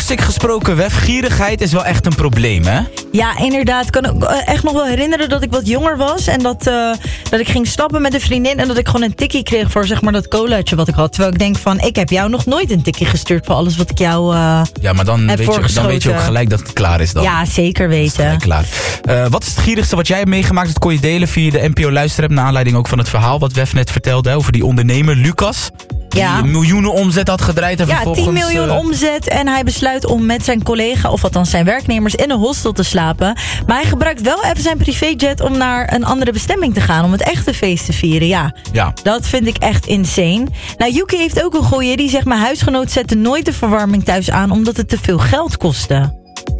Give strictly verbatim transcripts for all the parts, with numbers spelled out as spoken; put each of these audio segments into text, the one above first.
toxic gesproken, Wef. Gierigheid is wel echt een probleem, hè? Ja, inderdaad. Ik kan ook echt nog wel herinneren dat ik wat jonger was. En dat, uh, dat ik ging stappen met een vriendin. En dat ik gewoon een tikkie kreeg voor zeg maar dat colaatje wat ik had. Terwijl ik denk van, ik heb jou nog nooit een tikkie gestuurd voor alles wat ik jou uh, Ja, maar dan heb weet, je, dan weet je ook gelijk dat het klaar is dan. Ja, zeker weten. Klaar. Uh, wat is het gierigste wat jij hebt meegemaakt? Dat kon je delen via de N P O luisterapp. Naar aanleiding ook van het verhaal wat Wef net vertelde. Hè, over die ondernemer Lucas. Die ja. miljoenen omzet had gedraaid. En ja, vervolgens, tien miljoen uh, omzet. En hij besluit om met zijn collega, of althans zijn werknemers, in een hostel te slapen. Maar hij gebruikt wel even zijn privéjet om naar een andere bestemming te gaan. Om het echte feest te vieren. Ja, ja. Dat vind ik echt insane. Nou, Yuki heeft ook een goeie. Die zegt, mijn huisgenoot zette nooit de verwarming thuis aan omdat het te veel geld kostte.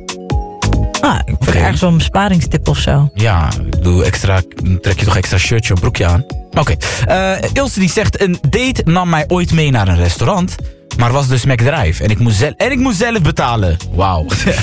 Ah, ik vind okay. ergens wel een besparingstip of zo. Ja, ik doe extra, trek je toch extra shirtje of broekje aan. Oké. Okay. Uh, Ilse die zegt, een date nam mij ooit mee naar een restaurant. Maar was dus McDrive. En ik moest, zel- en ik moest zelf betalen. Wauw.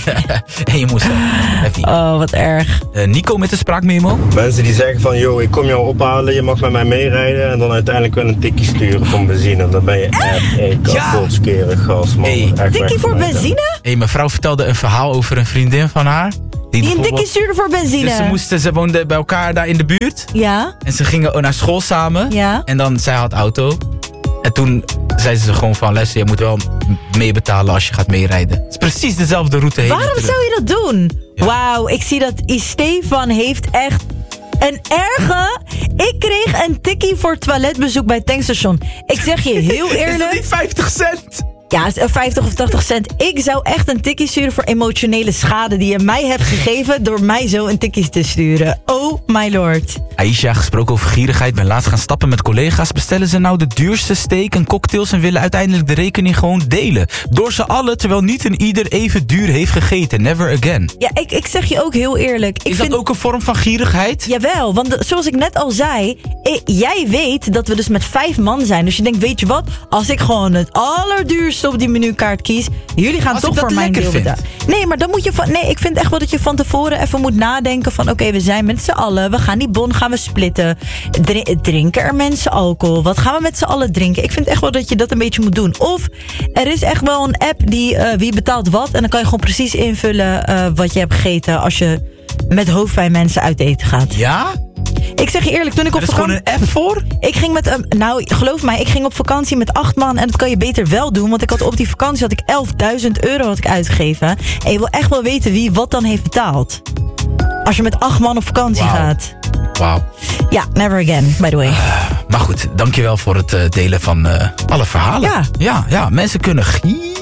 En je moest zelf. Oh, wat erg. Uh, Nico met de spraakmemo. Mensen die zeggen van, yo, ik kom jou ophalen, je mag met mij meerijden. En dan uiteindelijk wel een tikkie sturen voor benzine. Dan ben je echt een kapotskerig gast, man. Hey. Tikkie voor benzine? Hé, hey, mijn vrouw vertelde een verhaal over een vriendin van haar. Die, die een tikkie stuurde voor benzine. Dus ze, moesten, ze woonden bij elkaar daar in de buurt. Ja. En ze gingen naar school samen. Ja. En dan, zij had auto. En toen zei ze gewoon van, luister, je moet wel meebetalen als je gaat meerijden. Het is precies dezelfde route heen. Waarom zou je dat doen? Ja. Wauw, ik zie dat Stefan heeft echt een erge... Ik kreeg een tikkie voor toiletbezoek bij het tankstation. Ik zeg je heel eerlijk... Is dat niet vijftig cent? Ja, vijftig of tachtig cent. Ik zou echt een tikkie sturen voor emotionele schade die je mij hebt gegeven door mij zo een tikkie te sturen. Oh my lord. Aisha, gesproken over gierigheid. Ben laatst gaan stappen met collega's. Bestellen ze nou de duurste steak en cocktails en willen uiteindelijk de rekening gewoon delen. Door z'n allen, terwijl niet een ieder even duur heeft gegeten. Never again. Ja, ik, ik zeg je ook heel eerlijk. Ik Is vind... dat ook een vorm van gierigheid? Jawel, want de, zoals ik net al zei, ik, jij weet dat we dus met vijf man zijn. Dus je denkt, weet je wat? Als ik gewoon het allerduurste op die menukaart kies, jullie gaan Als toch voor mijn deel betalen. Nee, maar dan moet je van. Nee, ik vind echt wel dat je van tevoren even moet nadenken van, oké, okay, we zijn met z'n allen, we gaan die bon gaan we splitten. Dr- drinken er mensen alcohol? Wat gaan we met z'n allen drinken? Ik vind echt wel dat je dat een beetje moet doen. Of er is echt wel een app die uh, wie betaalt wat en dan kan je gewoon precies invullen uh, wat je hebt gegeten als je met hoofdpijn mensen uit eten gaat. Ja? Ik zeg je eerlijk, toen ik op vakantie... Er is gewoon een app voor? Ik ging met... Um, nou, geloof mij, ik ging op vakantie met acht man. En dat kan je beter wel doen. Want ik had op die vakantie had ik elfduizend euro had ik uitgegeven. En je wil echt wel weten wie wat dan heeft betaald. Als je met acht man op vakantie wow. gaat. Wauw. Ja, never again, by the way. Uh, maar goed, dankjewel voor het uh, delen van uh, alle verhalen. Ja. Ja, ja, mensen kunnen gieren.